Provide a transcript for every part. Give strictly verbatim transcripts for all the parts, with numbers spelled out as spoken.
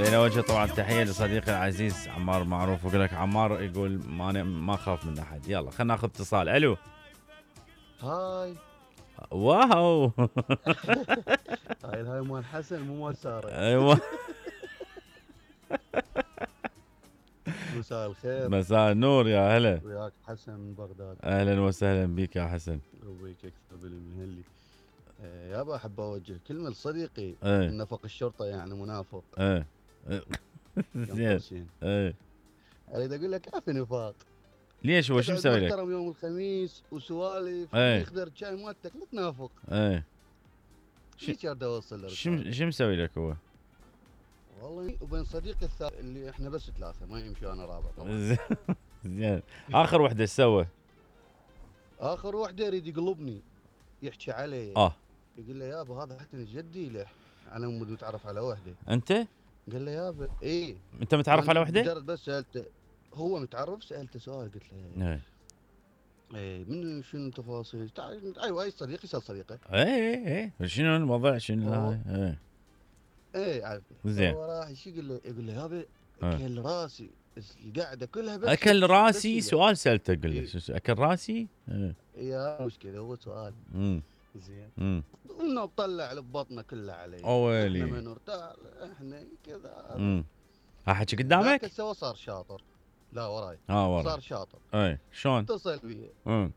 خلينا وجه طبعا تحيه لصديقي العزيز عمار معروف. يقول لك عمار يقول ما ما اخاف من احد. يلا خلينا ناخذ اتصال. الو. هاي. واو. هاي الهاي مال حسن مو مال ساره. ايوه. مساء الخير. مساء النور يا هلا. وياك حسن من بغداد. اهلا وسهلا بك يا حسن. وبيك اكثر بالمهلي. آه يابا احب اوجه كلمه لصديقي ايه نفق الشرطه يعني منافق. ايه زين. ايه اريد اقول لك كافي نفاق. ليش هو شو مسوي لك؟ محترم يوم الخميس وسوالف ايه يخدر شاي مالتك لا تنافق. ايه ايش اريد اوصل لك؟ شو شو مسوي لك هو؟ والله وبين صديقي الثالث اللي احنا بس ثلاثه ما يمشي انا رابع طبعا. زين. اخر وحده ايش سوى؟ اخر وحده يريد يقلبني يحكي علي. اه يقول له يابا هذا حتى جدي له انا متعرف على وحده. انت؟ قال له يابا ايه انت متعرف على وحده؟ مجرد بس سالته هو متعرف سالته سؤال قلت له ايه ايه من شنو التفاصيل؟ ايوه اي صديقي يسال صديقه. ايه ايه ايه شنو الوضع شنو هو- هاي؟ ايه ايه عارف. زين. هو راح ايش يقول له؟ يقول له يابا اه. اكل راسي القعده كلها بس اكل بس راسي. بس سؤال سالته قل له إيه. شو سو- اكل راسي؟ ايه يا مشكله هو سؤال. امم زين. امم قلنا طلع بطنه كلها علي. احنا اويلي. ما نرتاح احنا كذا. امم ها حكي لكن قدامك؟ سوى صار شاطر. لا وراي. اه ورا. صار شاطر. ايه شلون؟ اتصل بي امم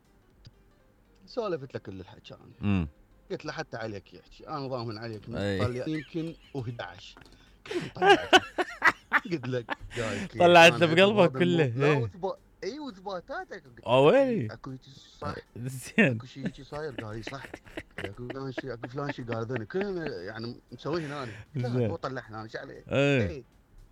سولفت له كل الحكي انا. امم قلت له حتى عليك يحكي انا ضامن عليك من أي. طلع يمكن و11 طلعت. قلت لك جاي كيف. طلعت أنا له بقلبك عقب هذا كله. المو- لا إيه. وثبات اي وثباتاتك. اويلي. اكو هيك صح. زين. اكو شيء هيك صاير قال لي صح. اكو فلان شيء اكو فلان شيء قال ذني كلهم يعني مسويهن انا. لا زين. هو طلعنا انا ايش عليه؟ ايه اي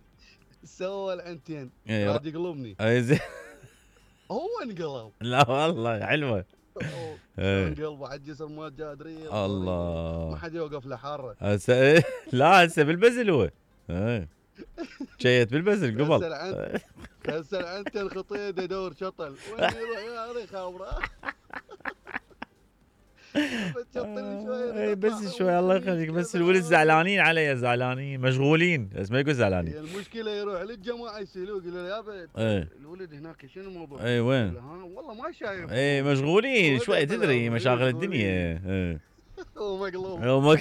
سوى العنتين. إيه. راد يقلبني. ايه زين. هو انقلب. لا والله حلوه. أوه، إيه. شلون قلبه على الجسر ما جادري. الله. ما حد يوقف له حاره. هسه إيه. لا هسه بالبزل هو. ايه شيت بالبزل هسه قبل. العنت هسه العنتين خطيده يدور شطل وين يروح يا هذه خابره. بتشطل شوي. اي بس شوي الله يخليك. بس الولد زعلانين علي زعلانين مشغولين بس ما يقول زعلانين. المشكله يروح للجماعه يسالوه يقول له يابا ايه الولد هناك شنو الموضوع؟ اي وين؟ يقول له ها والله ما شايف. اي مشغولين هو شوي دخل تدري أمر، مشاغل مشغولين. الدنيا. ايه هو مقلوب. هو مق...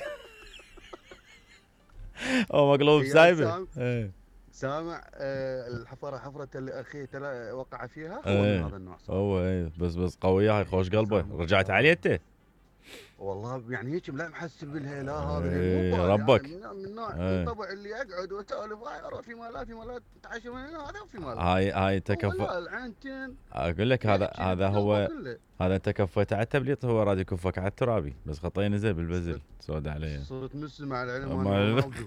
هو مقلوب يا سايبه. سام- ايه سامع آه، الحفره حفره اللي اخيه تلا- وقع فيها هو إيه. من هذا النوع صار. هو ايه بس بس قويه هاي خوش قلبه. رجعت عليه انت؟ والله يعني هيك لا محسب لها لا هذا إيه، مو بال ربك. يعني من من نوع إيه. الطبع اللي يقعد ويسولف هاي اروح في مالات في مالات تعشى من هنا هذا في مالات. هاي هاي هو تكفى. لا العينتين اقول لك هذا يحكي هذا بقلبه هو كله. هذا انت كفيت على التبليط هو راد يكفك على الترابي بس خطيه نزل بالبزل سود عليه. صرت مسمع العلم أما- انا ما موجود.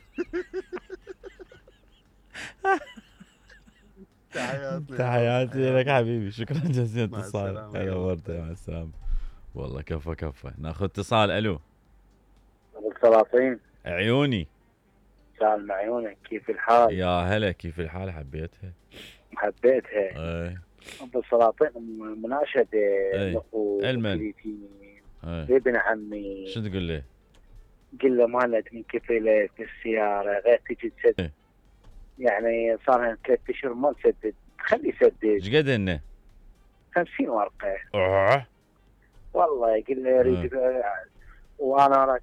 تحياتي تحياتي لك حبيبي. شكرا جزيلا مع اتصال. السلامة. هلا ورده مع السلامه. والله كفى كفى. ناخذ اتصال. الو. ابو السلاطين عيوني. سالم عيونك كيف الحال؟ يا هلا كيف الحال حبيتها. حبيتها. ايه ابو السلاطين مناشده إيه. لاخو المن. كليتي ايه ابن عمي. شو تقول له؟ قل له مالت من كفلت بالسياره غير تجي تسدد. إيه. يعني صار لنا ثلاث اشهر ما تسدد خلي يسدد. ايش قد انه؟ خمسين ورقه اوه والله. قل له يريد وانا رحت